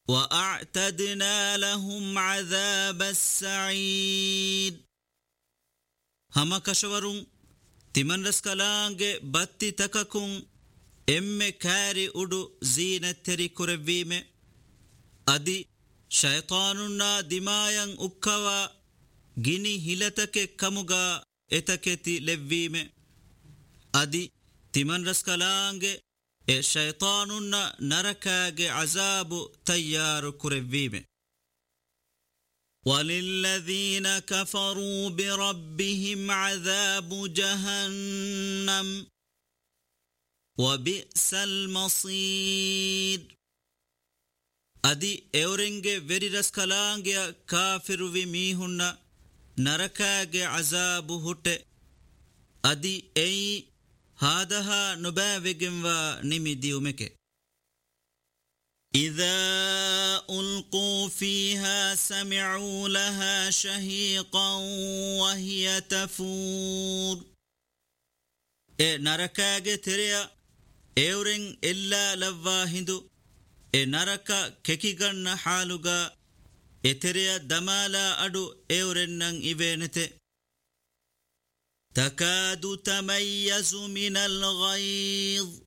وأعتدنا لهم عذاب السعيد هما كشورون تمن رسكالانج باتي تككون emme kaari udu zeenatteri kurevviime adi shaytaanunna dimayan ukkawa gini hilatake kamuga etaketi levviime adi timan raskalaange e shaytaanunna narakaage azaabu tayyaaru kurevviime وللذين كفروا بربهم عذاب جهنم وبئس المصير أدي أورنجي فيريرس كلانجيا كافر في ميهن نركاج عذاب هوت أدي أي هذا نباوجن ونمديومك إذا ألقوا فيها سمعوا لها شهيقا وهي تفور نركاج تريا أورن إلا لواهندو نركا كيكيغن حالوغا تريا دمالا أدو أورنن إبنته تكاد تميز من الغيظ